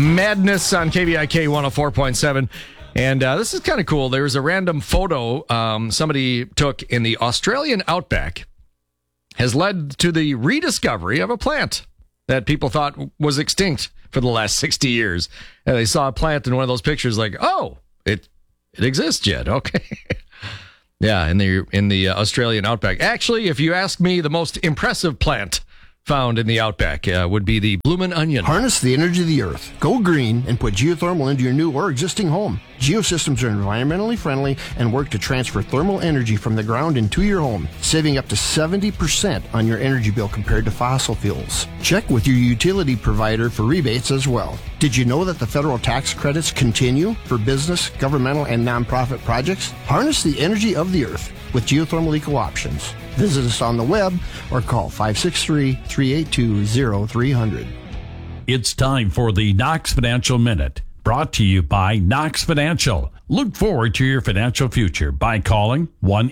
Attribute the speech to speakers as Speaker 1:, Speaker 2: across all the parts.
Speaker 1: Madness on KVIK 104.7. And this is kind of cool. There's a random photo somebody took in the Australian outback has led to the rediscovery of a plant that people thought was extinct for the last 60 years. And they saw a plant in one of those pictures like, oh, it exists yet. Okay. Yeah, in the Australian outback. Actually, if you ask me, the most impressive plant found in the outback would be the bloomin' onion.
Speaker 2: Harness the energy of the earth. Go green and put geothermal into your new or existing home. Geosystems are environmentally friendly and work to transfer thermal energy from the ground into your home, saving up to 70% on your energy bill compared to fossil fuels. Check with your utility provider for rebates as well. Did you know that the federal tax credits continue for business, governmental, and nonprofit projects? Harness the energy of the earth with geothermal eco options. Visit us on the web or call 563-382-0300.
Speaker 3: It's time for the Knox Financial Minute, brought to you by Knox Financial. Look forward to your financial future by calling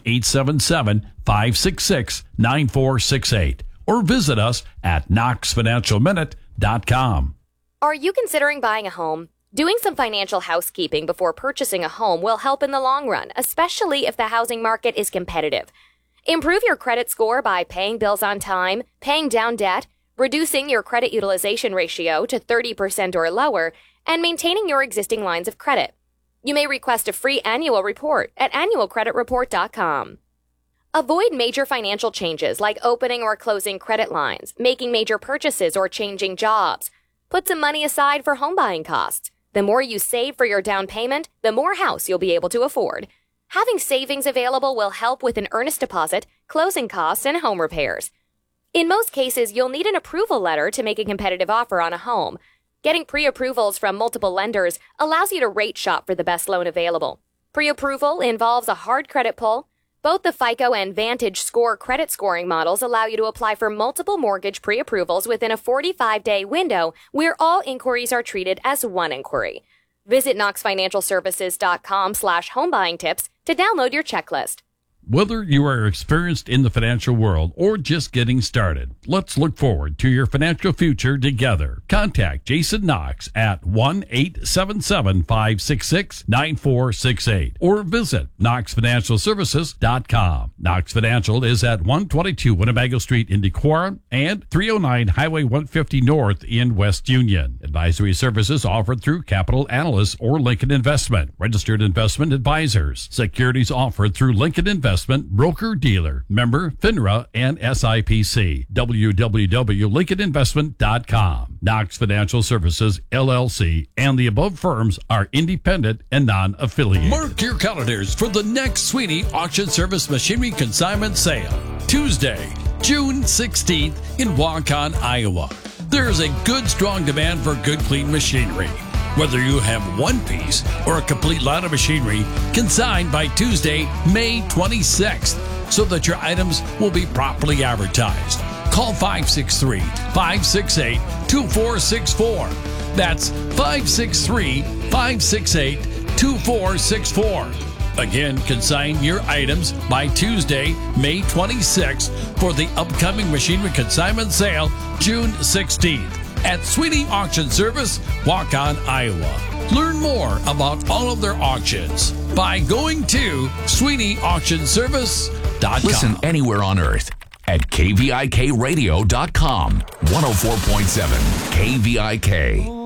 Speaker 3: 1-877-566-9468 or visit us at knoxfinancialminute.com.
Speaker 4: Are you considering buying a home? Doing some financial housekeeping before purchasing a home will help in the long run, especially if the housing market is competitive. Improve your credit score by paying bills on time, paying down debt, reducing your credit utilization ratio to 30% or lower, and maintaining your existing lines of credit. You may request a free annual report at annualcreditreport.com. Avoid major financial changes like opening or closing credit lines, making major purchases, or changing jobs. Put some money aside for home buying costs. The more you save for your down payment, the more house you'll be able to afford. Having savings available will help with an earnest deposit, closing costs, and home repairs. In most cases, you'll need an approval letter to make a competitive offer on a home. Getting pre-approvals from multiple lenders allows you to rate shop for the best loan available. Pre-approval involves a hard credit pull. Both the FICO and Vantage Score credit scoring models allow you to apply for multiple mortgage pre-approvals within a 45-day window where all inquiries are treated as one inquiry. Visit knoxfinancialservices.com/homebuyingtips to download your checklist.
Speaker 3: Whether you are experienced in the financial world or just getting started, let's look forward to your financial future together. Contact Jason Knox at 1-877-566-9468 or visit knoxfinancialservices.com. Knox Financial is at 122 Winnebago Street in Decorah and 309 Highway 150 North in West Union. Advisory services offered through Capital Analysts or Lincoln Investment, registered investment advisors. Securities offered through Lincoln Investment broker-dealer, member FINRA and SIPC. www.lincolninvestment.com. Knox Financial Services, LLC, and the above firms are independent and non-affiliated. Mark your calendars for the next Sweeney Auction Service Machinery Consignment Sale, Tuesday, June 16th in Waukon, Iowa. There is a good, strong demand for good, clean machinery. Whether you have one piece or a complete line of machinery, consigned by Tuesday, May 26th, so that your items will be properly advertised. Call 563-568-2464. That's 563-568-2464. Again, consign your items by Tuesday, May 26th for the upcoming machinery consignment sale, June 16th. At Sweeney Auction Service, Waukon, Iowa. Learn more about all of their auctions by going to SweeneyAuctionService.com.
Speaker 5: Listen anywhere on earth at KVIKradio.com. 104.7 KVIK.